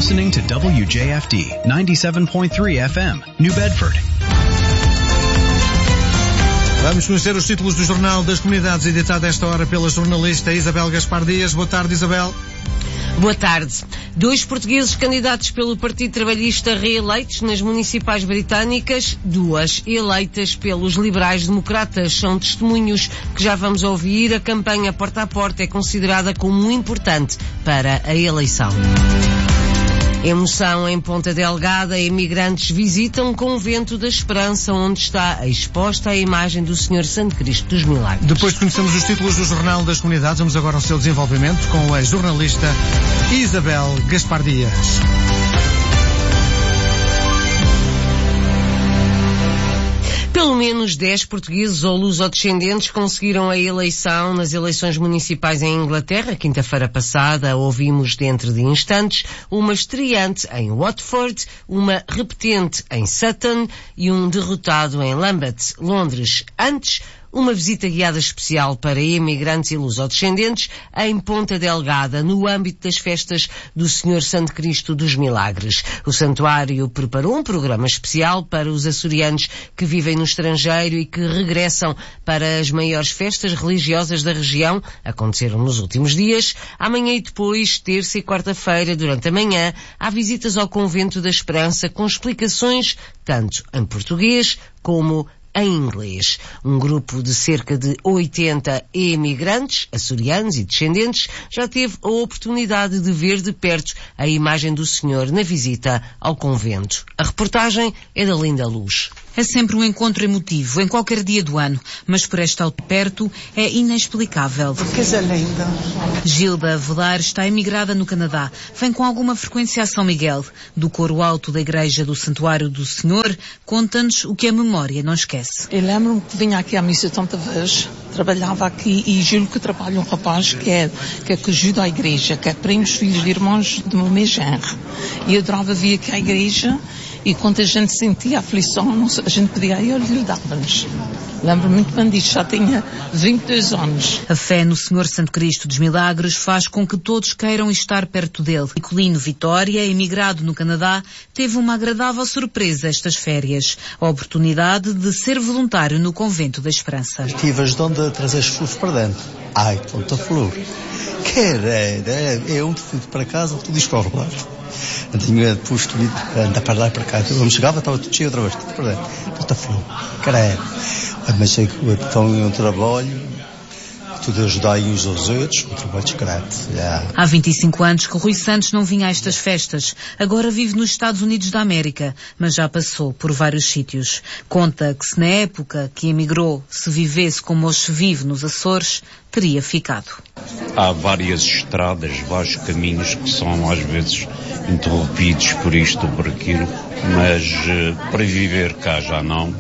listening to WJFD 97.3 FM, New Bedford. Vamos conhecer os títulos do Jornal das Comunidades, editado a esta hora pela jornalista Isabel Gaspar Dias. Boa tarde, Isabel. Boa tarde. 2 portugueses candidatos pelo Partido Trabalhista reeleitos nas municipais britânicas, 2 eleitas pelos liberais-democratas. São testemunhos que já vamos ouvir. A campanha porta a porta é considerada como importante para a eleição. Emoção em Ponta Delgada, imigrantes visitam o Convento da Esperança, onde está exposta a imagem do Senhor Santo Cristo dos Milagres. Depois de conhecermos os títulos do Jornal das Comunidades, vamos agora ao seu desenvolvimento com a jornalista Isabel Gaspar Dias. Pelo menos 10 portugueses ou lusodescendentes conseguiram a eleição nas eleições municipais em Inglaterra. Quinta-feira passada ouvimos dentro de instantes uma estreante em Watford, uma repetente em Sutton e um derrotado em Lambeth, Londres. Antes, uma visita guiada especial para imigrantes e lusodescendentes em Ponta Delgada, no âmbito das festas do Senhor Santo Cristo dos Milagres. O santuário preparou um programa especial para os açorianos que vivem no estrangeiro e que regressam para as maiores festas religiosas da região. Aconteceram nos últimos dias. Amanhã e depois, terça e quarta-feira, durante a manhã, há visitas ao Convento da Esperança com explicações tanto em português como em inglês. Um grupo de cerca de 80 imigrantes, açorianos e descendentes, já teve a oportunidade de ver de perto a imagem do Senhor na visita ao convento. A reportagem é da Linda Luz. É sempre um encontro emotivo, em qualquer dia do ano, mas por estar perto é inexplicável. Que coisa linda. Gilda Velar está emigrada no Canadá. Vem com alguma frequência a São Miguel. Do coro alto da igreja do Santuário do Senhor, conta-nos o que a memória não esquece. Eu lembro-me que vinha aqui à missa tanta vez, trabalhava aqui e juro que trabalha um rapaz que ajuda a igreja, que é primos, filhos de irmãos do meu genro. E eu adorava vir aqui à igreja. E quando a gente sentia aflição, a gente pedia a ele e lhe dava-nos. Lembro-me muito bem disto, já tinha 22 anos. A fé no Senhor Santo Cristo dos Milagres faz com que todos queiram estar perto dele. Nicolino Vitória, emigrado no Canadá, teve uma agradável surpresa estas férias. A oportunidade de ser voluntário no Convento da Esperança. Estive ajudando a trazer as flores para dentro. Ai, tanta flor. Eu fui para casa, tudo escorre lá. Eu tinha posto andar para lá e para cá. Eu chegava, estava tudo cheio outra vez. Puta flor. Caralho. Mas sei que estão em um trabalho, tudo ajudar uns aos outros, um trabalho discreto. Yeah. Há 25 anos que Rui Santos não vinha a estas festas. Agora vive nos Estados Unidos da América, mas já passou por vários sítios. Conta que se na época que emigrou se vivesse como hoje se vive nos Açores, teria ficado. Há várias estradas, vários caminhos que são às vezes interrompidos por isto ou por aquilo, mas para viver cá já não,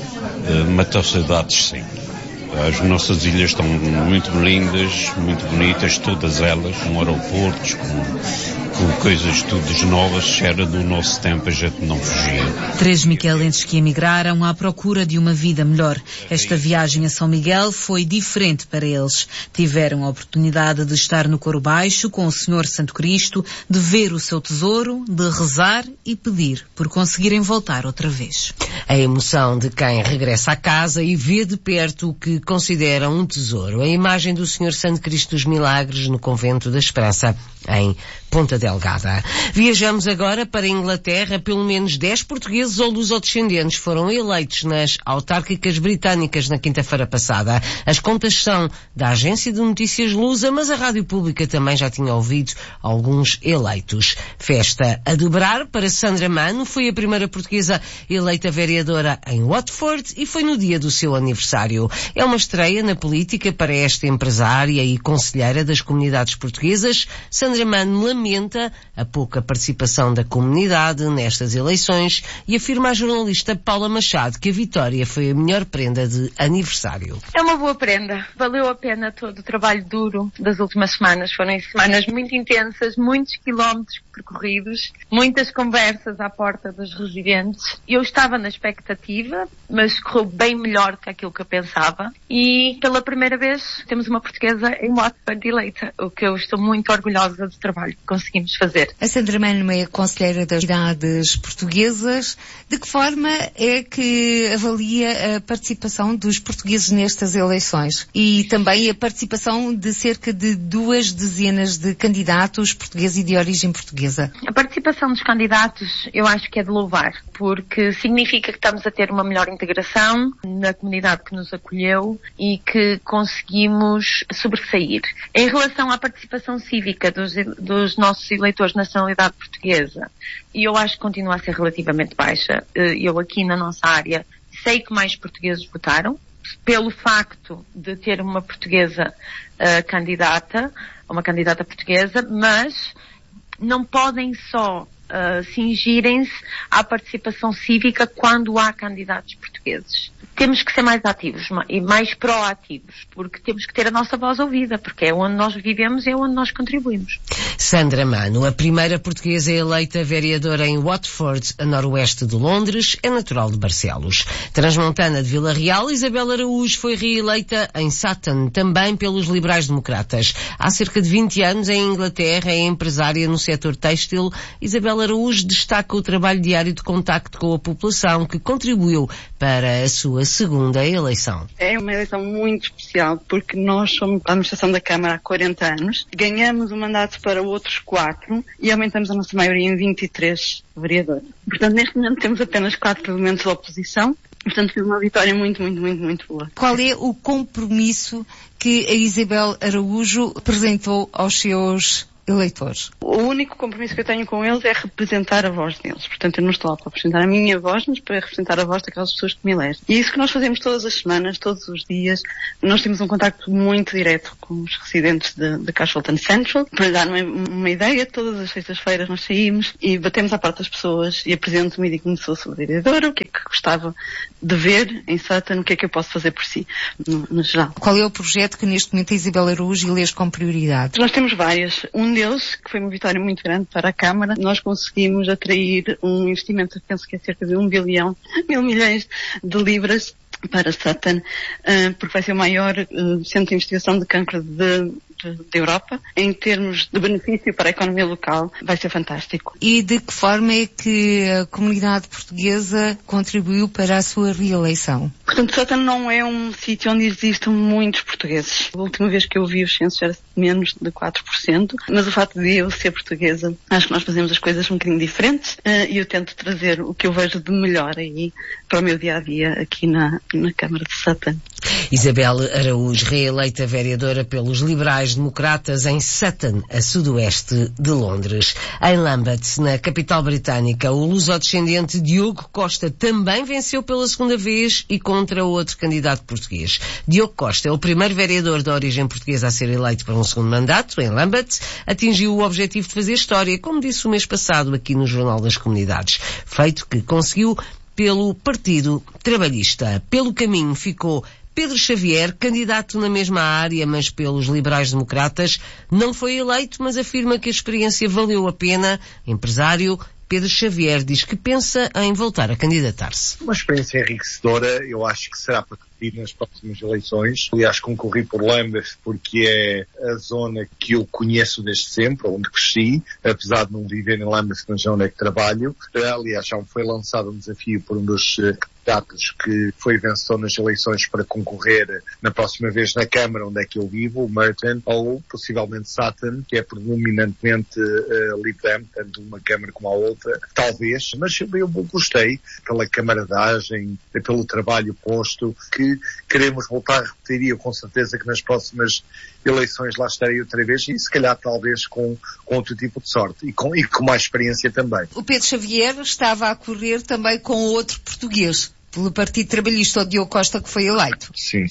matou saudades sim. As nossas ilhas estão muito lindas, muito bonitas, todas elas, com aeroportos, com coisas todas novas. Era do nosso tempo, a gente não fugia. 3 miquelenses que emigraram à procura de uma vida melhor. Esta viagem a São Miguel foi diferente para eles. Tiveram a oportunidade de estar no coro baixo com o Senhor Santo Cristo, de ver o seu tesouro, de rezar e pedir por conseguirem voltar outra vez. A emoção de quem regressa à casa e vê de perto o que considera um tesouro. A imagem do Senhor Santo Cristo dos Milagres no Convento da Esperança, em Ponta Delgada. Viajamos agora para a Inglaterra. Pelo menos 10 portugueses ou lusodescendentes foram eleitos nas autárquicas britânicas na quinta-feira passada. As contas são da agência de notícias Lusa, mas a rádio pública também já tinha ouvido alguns eleitos. Festa a dobrar para Sandra Mano. Foi a primeira portuguesa eleita vereadora em Watford e foi no dia do seu aniversário. É uma estreia na política para esta empresária e conselheira das comunidades portuguesas. Sandra Mano lamenta a pouca participação da comunidade nestas eleições e afirma à jornalista Paula Machado que a vitória foi a melhor prenda de aniversário. É uma boa prenda. Valeu a pena todo o trabalho duro das últimas semanas. Foram semanas muito intensas, muitos quilómetros percorridos, muitas conversas à porta dos residentes. Eu estava na expectativa, mas correu bem melhor do que aquilo que eu pensava. E pela primeira vez temos uma portuguesa em Watford eleita, o que eu estou muito orgulhosa orgulhosa do trabalho que conseguimos fazer. A Sandra Mano é conselheira das cidades portuguesas. De que forma é que avalia a participação dos portugueses nestas eleições? E também a participação de cerca de 2 dezenas de candidatos portugueses e de origem portuguesa. A participação dos candidatos eu acho que é de louvar, porque significa que estamos a ter uma melhor integração na comunidade que nos acolheu e que conseguimos sobressair. Em relação à participação cívica dos nossos eleitores de nacionalidade portuguesa, eu acho que continua a ser relativamente baixa. Eu aqui na nossa área sei que mais portugueses votaram, pelo facto de ter uma portuguesa candidata, uma candidata portuguesa, mas não podem só cingirem-se à participação cívica quando há candidatos portugueses. Temos que ser mais ativos e mais proativos, porque temos que ter a nossa voz ouvida, porque é onde nós vivemos e é onde nós contribuímos. Sandra Mano, a primeira portuguesa eleita vereadora em Watford, a noroeste de Londres, é natural de Barcelos. Transmontana de Vila Real, Isabel Araújo foi reeleita em Sutton, também pelos liberais-democratas. Há cerca de 20 anos, em Inglaterra, é empresária no setor têxtil. Isabel Araújo destaca o trabalho diário de contacto com a população, que contribuiu para a sua segunda eleição. É uma eleição muito especial, porque nós somos a administração da Câmara há 40 anos, ganhamos o mandato para outros 4 e aumentamos a nossa maioria em 23 vereadores. Portanto, neste momento temos apenas 4 elementos de oposição. Portanto, foi uma vitória muito boa. Qual é o compromisso que a Isabel Araújo apresentou aos seus eleitores? O único compromisso que eu tenho com eles é representar a voz deles. Portanto, eu não estou lá para representar a minha voz, mas para representar a voz daquelas pessoas que me elegem. E é isso que nós fazemos todas as semanas, todos os dias. Nós temos um contacto muito direto com os residentes de Cashleton Central. Para lhe dar uma ideia, todas as sextas-feiras nós saímos e batemos à porta das pessoas e apresento-me e digo-me se sou vereadora, o que é que gostava de ver em Sutton, o que é que eu posso fazer por si, no geral. Qual é o projeto que neste momento a Isabel Araújo elege com prioridade? Nós temos várias. Um deles, que foi uma vitória muito grande para a Câmara, nós conseguimos atrair um investimento, penso que é cerca de 1 bilhão, 1.000 milhões de libras para Sutton, porque vai ser o maior centro de investigação de cancro da Europa. Em termos de benefício para a economia local, vai ser fantástico. E de que forma é que a comunidade portuguesa contribuiu para a sua reeleição? Portanto, Sutton não é um sítio onde existem muitos portugueses. A última vez que eu vi os censos era menos de 4%, mas o facto de eu ser portuguesa, acho que nós fazemos as coisas um bocadinho diferentes e eu tento trazer o que eu vejo de melhor aí para o meu dia-a-dia aqui na Câmara de Sutton. Isabel Araújo, reeleita vereadora pelos liberais-democratas em Sutton, a sudoeste de Londres. Em Lambeth, na capital britânica, o lusodescendente Diogo Costa também venceu pela segunda vez e contra outro candidato português. Diogo Costa é o primeiro vereador de origem portuguesa a ser eleito para um segundo mandato em Lambeth. Atingiu o objetivo de fazer história, como disse o mês passado aqui no Jornal das Comunidades, feito que conseguiu pelo Partido Trabalhista. Pelo caminho ficou Pedro Xavier, candidato na mesma área, mas pelos liberais-democratas, não foi eleito, mas afirma que a experiência valeu a pena. Empresário Pedro Xavier diz que pensa em voltar a candidatar-se. Uma experiência enriquecedora, eu acho que será para repetir nas próximas eleições. Aliás, concorri por Lambeth porque é a zona que eu conheço desde sempre, onde cresci, apesar de não viver em Lambeth, mas onde é que trabalho. Aliás, já me foi lançado um desafio por um dos candidatos que foi vencedor nas eleições para concorrer na próxima vez na Câmara onde é que eu vivo, o Merton, ou possivelmente Sutton, que é predominantemente Lib Dem, tanto uma Câmara como a outra, talvez, mas eu gostei pela camaradagem, pelo trabalho posto, que queremos voltar a repetir e eu com certeza que nas próximas eleições lá estarei outra vez e se calhar talvez com outro tipo de sorte e com mais experiência também. O Pedro Xavier estava a correr também com outro português, pelo Partido Trabalhista, o Diogo Costa, que foi eleito. Sim.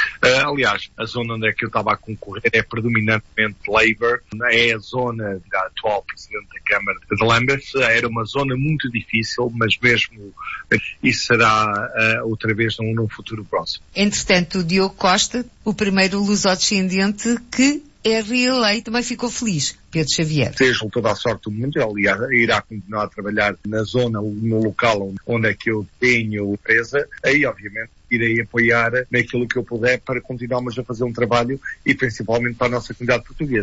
Aliás, a zona onde é que eu estava a concorrer é predominantemente Labour, é a zona da atual Presidente da Câmara de Lambeth. Era uma zona muito difícil, mas mesmo isso será outra vez num futuro próximo. Entretanto, o Diogo Costa, o primeiro lusodescendente que é reeleito, também ficou feliz. Pedro Xavier. Desejo toda a sorte do mundo, ele irá continuar a trabalhar na zona, no local onde é que eu tenho empresa, aí obviamente irei apoiar naquilo que eu puder para continuarmos a fazer um trabalho e principalmente para a nossa comunidade portuguesa.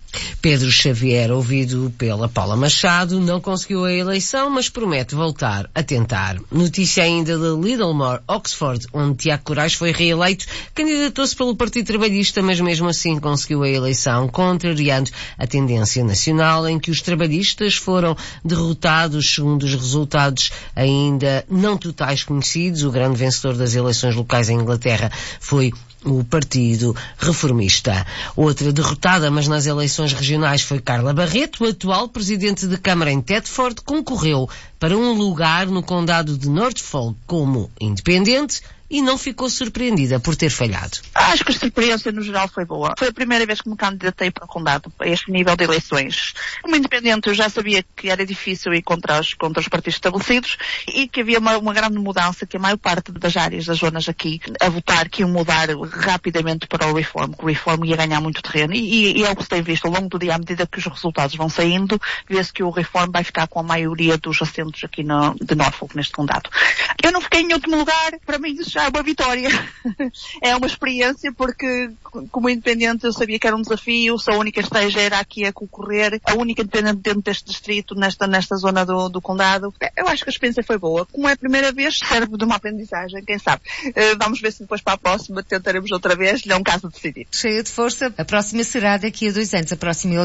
Pedro Xavier, ouvido pela Paula Machado, não conseguiu a eleição, mas promete voltar a tentar. Notícia ainda de Littlemore, Oxford, onde Tiago Corais foi reeleito, candidatou-se pelo Partido Trabalhista, mas mesmo assim conseguiu a eleição, contrariando a tendência nacional em que os trabalhistas foram derrotados segundo os resultados ainda não totais conhecidos. O grande vencedor das eleições locais em Inglaterra foi o Partido Reformista. Outra derrotada, mas nas eleições regionais, foi Carla Barreto. O atual presidente de Câmara em Thetford concorreu para um lugar no condado de Norfolk como independente e não ficou surpreendida por ter falhado. Acho que a experiência no geral foi boa. Foi a primeira vez que me candidatei para o condado, a este nível de eleições. Como independente eu já sabia que era difícil ir contra os partidos estabelecidos e que havia uma grande mudança, que a maior parte das áreas, das zonas aqui a votar, que iam mudar rapidamente para o Reform, que o Reform ia ganhar muito terreno e é o que se tem visto ao longo do dia, à medida que os resultados vão saindo, vê-se que o Reform vai ficar com a maioria dos assentos aqui de Norfolk, neste condado. Eu não fiquei em último lugar, para mim isso já é uma vitória. É uma experiência porque, como independente, eu sabia que era um desafio, sou a única estrangeira aqui a concorrer, a única independente dentro deste distrito, nesta zona do condado. Eu acho que a experiência foi boa. Como é a primeira vez, serve de uma aprendizagem, quem sabe. Vamos ver se depois para a próxima tentaremos outra vez, é um caso decidido. Cheia de força, a próxima será daqui a 2 anos, a próxima